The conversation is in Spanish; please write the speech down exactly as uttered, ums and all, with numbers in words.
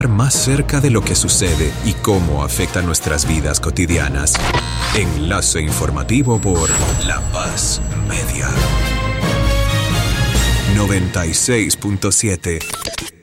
más cerca de lo que sucede y cómo afecta nuestras vidas cotidianas. Enlace informativo por La Paz Media. noventa y seis punto siete